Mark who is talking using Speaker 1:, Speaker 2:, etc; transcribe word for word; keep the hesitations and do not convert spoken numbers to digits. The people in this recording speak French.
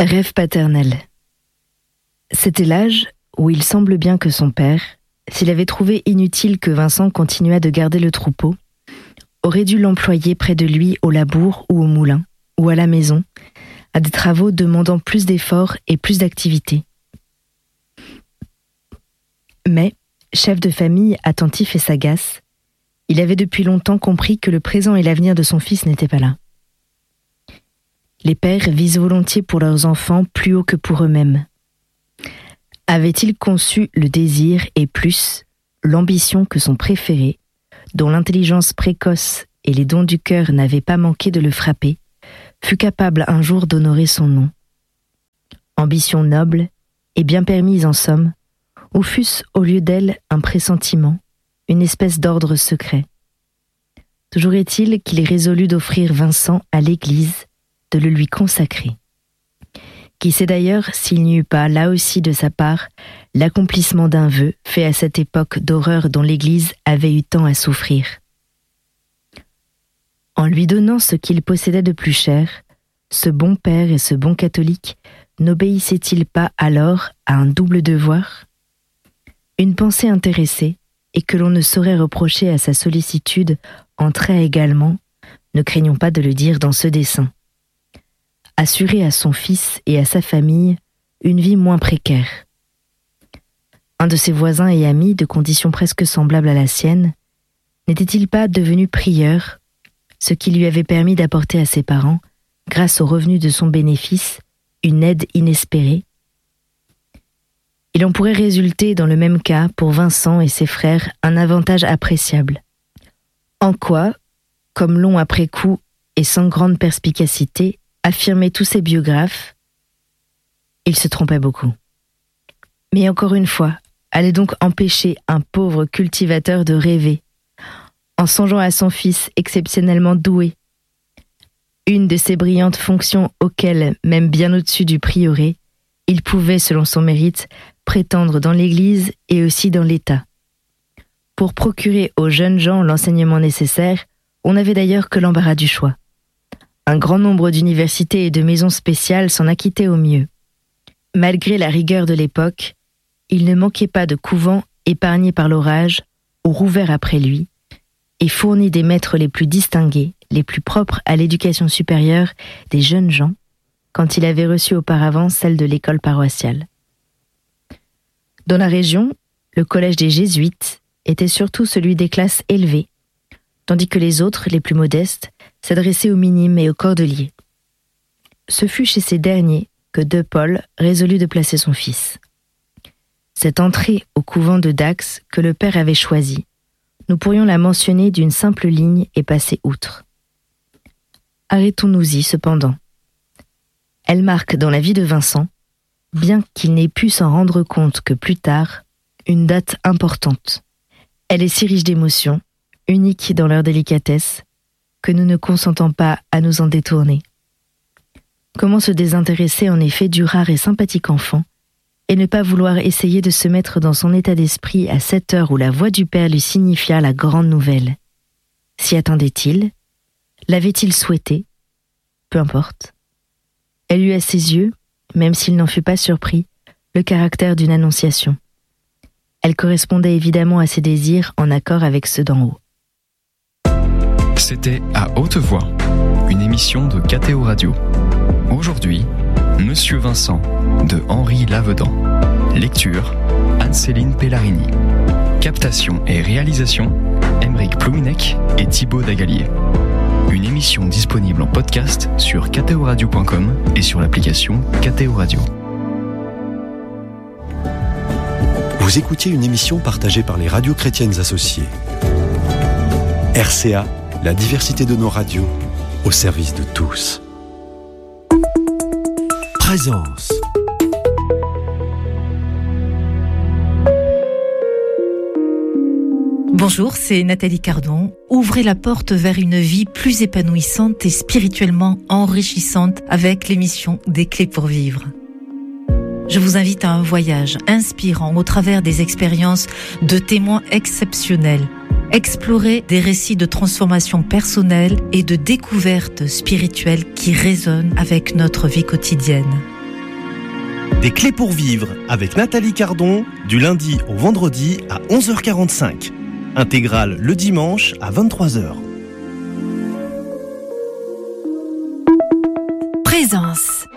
Speaker 1: Rêve paternel. C'était l'âge où il semble bien que son père, s'il avait trouvé inutile que Vincent continuât de garder le troupeau, aurait dû l'employer près de lui au labour ou au moulin, ou à la maison, à des travaux demandant plus d'efforts et plus d'activité. Mais, chef de famille attentif et sagace, il avait depuis longtemps compris que le présent et l'avenir de son fils n'étaient pas là. Les pères visent volontiers pour leurs enfants plus haut que pour eux-mêmes. Avait-il conçu le désir et plus, l'ambition que son préféré, dont l'intelligence précoce et les dons du cœur n'avaient pas manqué de le frapper, fut capable un jour d'honorer son nom. Ambition noble et bien permise en somme, ou fût-ce au lieu d'elle un pressentiment, une espèce d'ordre secret. Toujours est-il qu'il résolut d'offrir Vincent à l'Église, de le lui consacrer. Qui sait d'ailleurs s'il n'y eut pas, là aussi de sa part, l'accomplissement d'un vœu fait à cette époque d'horreur dont l'Église avait eu tant à souffrir. En lui donnant ce qu'il possédait de plus cher, ce bon père et ce bon catholique n'obéissait-il pas alors à un double devoir ? Une pensée intéressée, et que l'on ne saurait reprocher à sa sollicitude, entrait également, ne craignons pas de le dire dans ce dessein. Assurer à son fils et à sa famille une vie moins précaire. Un de ses voisins et amis, de condition presque semblable à la sienne, n'était-il pas devenu prieur, ce qui lui avait permis d'apporter à ses parents, grâce aux revenus de son bénéfice, une aide inespérée? Il en pourrait résulter dans le même cas pour Vincent et ses frères un avantage appréciable. En quoi, comme l'ont après coup et sans grande perspicacité affirmaient tous ces biographes, il se trompait beaucoup. Mais encore une fois, allait donc empêcher un pauvre cultivateur de rêver, en songeant à son fils exceptionnellement doué, une de ces brillantes fonctions auxquelles, même bien au-dessus du prieuré, il pouvait, selon son mérite, prétendre dans l'Église et aussi dans l'État. Pour procurer aux jeunes gens l'enseignement nécessaire, on n'avait d'ailleurs que l'embarras du choix. Un grand nombre d'universités et de maisons spéciales s'en acquittaient au mieux. Malgré la rigueur de l'époque, il ne manquait pas de couvents épargnés par l'orage ou rouverts après lui, et fournis des maîtres les plus distingués, les plus propres à l'éducation supérieure des jeunes gens, quand il avait reçu auparavant celle de l'école paroissiale. Dans la région, le collège des Jésuites était surtout celui des classes élevées, tandis que les autres, les plus modestes, s'adressaient aux minimes et aux cordeliers. Ce fut chez ces derniers que de Paul résolut de placer son fils. Cette entrée au couvent de Dax que le père avait choisi, nous pourrions la mentionner d'une simple ligne et passer outre. Arrêtons-nous-y cependant. Elle marque dans la vie de Vincent, bien qu'il n'ait pu s'en rendre compte que plus tard, une date importante. Elle est si riche d'émotions, unique dans leur délicatesse, que nous ne consentons pas à nous en détourner. Comment se désintéresser en effet du rare et sympathique enfant, et ne pas vouloir essayer de se mettre dans son état d'esprit à cette heure où la voix du père lui signifia la grande nouvelle? S'y attendait-il? L'avait-il souhaité? Peu importe. Elle eut à ses yeux, même s'il n'en fut pas surpris, le caractère d'une annonciation. Elle correspondait évidemment à ses désirs en accord avec ceux d'en haut.
Speaker 2: C'était À Haute Voix, une émission de K T O Radio. Aujourd'hui, Monsieur Vincent, de Henri Lavedan. Lecture, Anne-Céline Pellarini. Captation et réalisation, Aymeric Plouinec et Thibaut Dagalier. Une émission disponible en podcast sur k t o radio point com et sur l'application K T O Radio.
Speaker 3: Vous écoutiez une émission partagée par les radios chrétiennes associées. R C A, la diversité de nos radios, au service de tous. Présence.
Speaker 4: Bonjour, c'est Nathalie Cardon. Ouvrez la porte vers une vie plus épanouissante et spirituellement enrichissante avec l'émission Des Clés pour Vivre. Je vous invite à un voyage inspirant au travers des expériences de témoins exceptionnels. Explorer des récits de transformation personnelle et de découverte spirituelle qui résonnent avec notre vie quotidienne.
Speaker 5: Des clés pour vivre avec Nathalie Cardon, du lundi au vendredi à onze heures quarante-cinq. Intégrale le dimanche à vingt-trois heures.
Speaker 6: Présence,